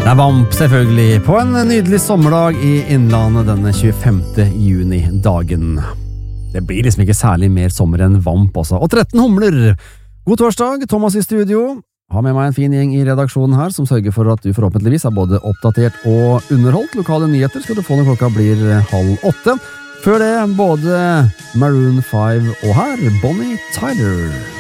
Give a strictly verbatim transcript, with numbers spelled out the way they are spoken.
Det er Vamp selvfølgelig, på en nydelig sommerdag i Innlandet denne tjuefemte juni dagen. Det blir liksom ikke særlig mer sommer enn Vamp også. Og tretten humler! God torsdag, Thomas i studio. Har med meg en fin gjeng i redaksjonen her, som sørger for at du forhåpentligvis er både oppdatert og underholdt. Lokale nyheter skal du få når klokka blir halv åtte. Før det, både Maroon five og her, Bonnie Tyler.